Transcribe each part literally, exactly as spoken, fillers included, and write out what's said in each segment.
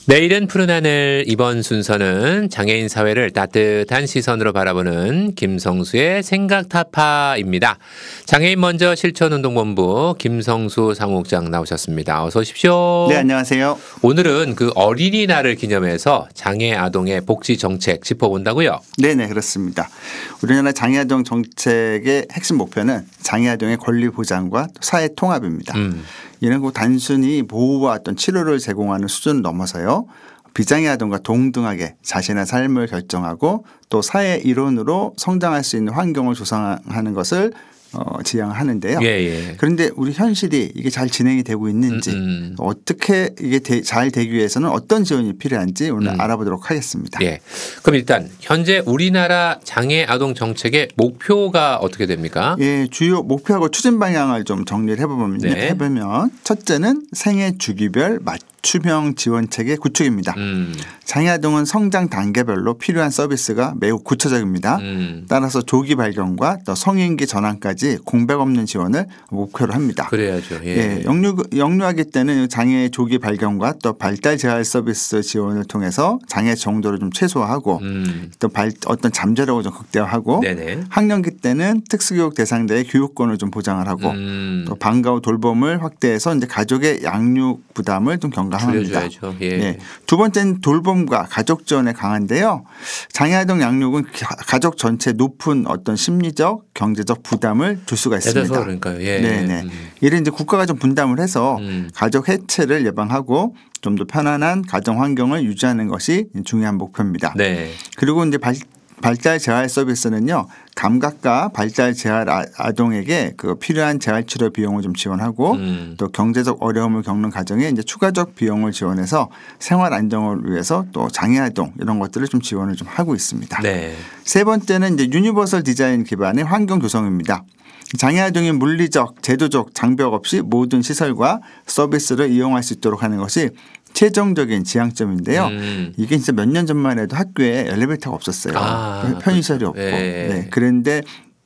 내일은 푸른 하늘. 이번 순서는 장애인 사회를 따뜻한 시선으로 바라보는 김성수의 생각타파입니다. 장애인 먼저 실천운동본부 김성수 사무국장 나오셨습니다. 어서 오십시오. 네, 안녕하세요. 오늘은 그 어린이날을 기념해서 장애 아동의 복지 정책 짚어본다고요? 네네, 그렇습니다. 우리나라 장애 아동 정책의 핵심 목표는 장애 아동의 권리 보장과 사회 통합입니다. 음. 이는 그 단순히 보호와 어떤 치료를 제공하는 수준을 넘어서요. 비장애 아동과 동등하게 자신의 삶을 결정하고 또 사회 일원으로 성장할 수 있는 환경을 조성하는 것을 어, 지향하는데요. 예, 예. 그런데 우리 현실이 이게 잘 진행이 되고 있는지 음, 음. 어떻게 이게 되, 잘 되기 위해서는 어떤 지원이 필요한지 오늘 음. 알아보도록 하겠습니다. 예. 그럼 일단 현재 우리나라 장애 아동 정책의 목표가 어떻게 됩니까? 예, 주요 목표하고 추진 방향을 좀 정리를 해보면, 네. 해보면 첫째는 생애 주기별 맞춤형 지원체계 구축입니다. 음. 장애 아동은 성장 단계별로 필요한 서비스가 매우 구체적입니다. 음. 따라서 조기 발견과 또 성인기 전환까지 공백 없는 지원을 목표로 합니다. 그래야죠. 예. 예, 영유, 영유아기 때는 장애 조기 발견과 또 발달 재활 서비스 지원을 통해서 장애 정도를 좀 최소화하고 음. 또 발, 어떤 잠재력을 좀 극대화하고 네네. 학령기 때는 특수교육 대상자의 교육권을 좀 보장을 하고 음. 또 방과 후 돌봄을 확대해서 이제 가족의 양육 부담을 좀 경감합니다. 예. 예. 두 번째는 돌봄과 가족 지원에 강한데요. 장애 아동 양육은 가족 전체 높은 어떤 심리적, 경제적 부담을 줄 수가 있습니다. 대단서 그러니까요. 예. 네네. 음. 이를 이제 국가가 좀 분담을 해서 음. 가족 해체를 예방하고 좀 더 편안한 가정 환경을 유지하는 것이 중요한 목표입니다. 네. 그리고 이제 발, 발달 재활 서비스는요. 감각과 발달 재활 아동에게 그 필요한 재활 치료 비용을 좀 지원하고 음. 또 경제적 어려움을 겪는 가정에 이제 추가적 비용을 지원해서 생활 안정을 위해서 또 장애 아동 이런 것들을 좀 지원을 좀 하고 있습니다. 네. 세 번째는 이제 유니버설 디자인 기반의 환경 조성입니다. 장애 아동이 물리적, 제도적 장벽 없이 모든 시설과 서비스를 이용할 수 있도록 하는 것이 최종적인 지향점인데요. 음. 이게 진짜 몇 년 전만 해도 학교에 엘리베이터가 없었어요. 아, 편의시설이 그렇죠. 없고. 예. 네. 그런데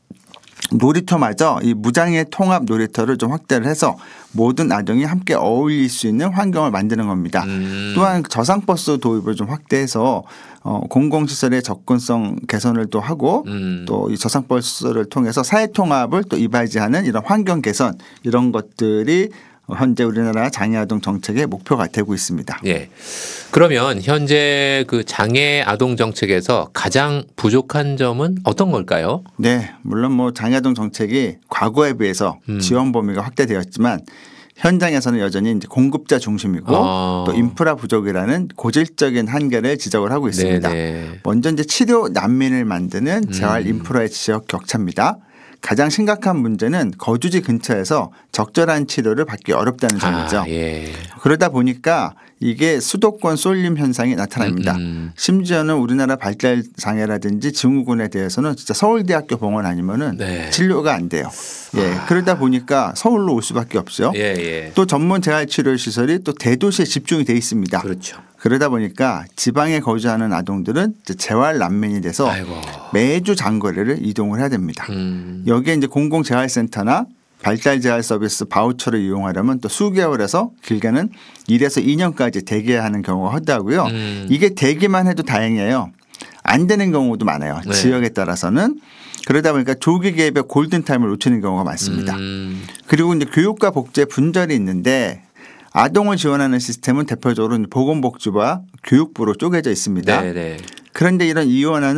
놀이터마저 이 무장애 통합 놀이터를 좀 확대를 해서 모든 아동이 함께 어울릴 수 있는 환경을 만드는 겁니다. 음. 또한 저상버스 도입을 좀 확대해서 어, 공공시설의 접근성 개선을 또 하고 음. 또 이 저상버스를 통해서 사회통합을 또 이바지하는 이런 환경 개선 이런 것들이 현재 우리나라 장애 아동 정책의 목표가 되고 있습니다. 예. 그러면 현재 그 장애 아동 정책에서 가장 부족한 점은 어떤 걸까요? 네, 물론 뭐 장애 아동 정책이 과거에 비해서 음. 지원 범위가 확대되었지만 현장에서는 여전히 이제 공급자 중심이고 아. 또 인프라 부족이라는 고질적인 한계를 지적을 하고 있습니다. 네네. 먼저 이제 치료 난민을 만드는 재활 음. 인프라의 지역 격차입니다. 가장 심각한 문제는 거주지 근처에서 적절한 치료를 받기 어렵다는 점이죠. 아, 예. 그러다 보니까 이게 수도권 쏠림 현상이 나타납니다. 음, 음. 심지어는 우리나라 발달 장애라든지 증후군에 대해서는 진짜 서울대학교 병원 아니면은 네. 진료가 안 돼요. 예. 아. 그러다 보니까 서울로 올 수밖에 없죠. 예, 예. 또 전문 재활치료 시설이 또 대도시에 집중이 돼 있습니다. 그렇죠. 그러다 보니까 지방에 거주하는 아동들은 재활 난민이 돼서 아이고. 매주 장거리를 이동을 해야 됩니다. 음. 여기에 이제 공공재활센터나 발달 재활 서비스 바우처를 이용하려면 또 수개월에서 길게는 일에서 이 년까지 대기해야 하는 경우가 허다하고요. 음. 이게 되기만 해도 다행이에요. 안 되는 경우도 많아요. 네. 지역에 따라서는. 그러다 보니까 조기 개입의 골든타임을 놓치는 경우가 많습니다. 음. 그리고 이제 교육과 복지에 분절이 있는데 아동을 지원하는 시스템은 대표적으로 보건복지부와 교육부로 쪼개져 있습니다. 네네. 그런데 이런 이원하는